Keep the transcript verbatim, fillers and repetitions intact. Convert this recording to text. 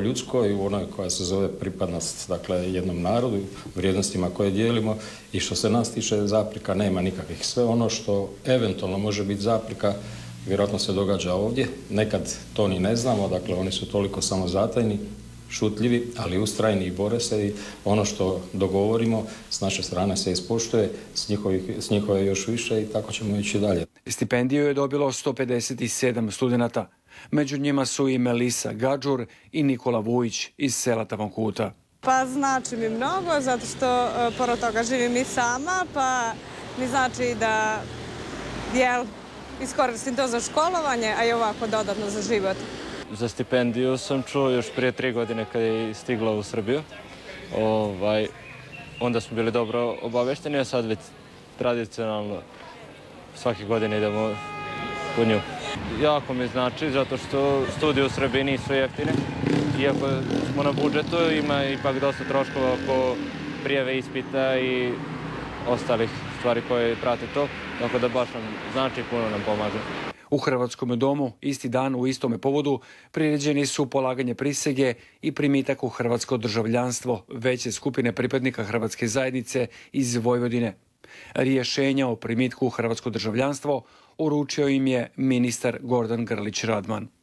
ljudskoj, u onoj koja se zove pripadnost, dakle, jednom narodu, vrijednostima koje dijelimo, i što se nas tiče zapreka nema nikakvih. Sve ono što eventualno može biti zapreka, vjerojatno se događa ovdje. Nekad to ni ne znamo, dakle oni su toliko samozatajni, šutljivi, ali ustrajni i bore se, i ono što dogovorimo s naše strane se ispoštuje, s, njihovih, s njihove još više, i tako ćemo ići dalje. Stipendiju je dobilo sto pedeset sedam studenata. Među njima su i Melisa Gadžur i Nikola Vujić iz sela Tavankuta. Pa znači mi mnogo, zato što pored toga živim i sama, pa mi znači da jel, iskoristim to za školovanje, a i ovako dodatno za život. Za stipendiju sam čuo još prije tri godine kad je stigla u Srbiju. Ovaj, onda smo bili dobro obavešteni, a sad već tradicionalno svake godine idemo po nju. Jako mi znači zato što studije u Srbiji nisu jeftine. Iako smo na budžetu, ima ipak dosta troškova oko prijave ispita i ostalih stvari koje prate to, tako da baš nam znači, puno nam pomaže. U Hrvatskom domu isti dan u istome povodu priređeni su polaganje prisege i primitak u hrvatsko državljanstvo veće skupine pripadnika hrvatske zajednice iz Vojvodine. Rješenja o primitku u hrvatsko državljanstvo uručio im je ministar Gordan Grlić Radman.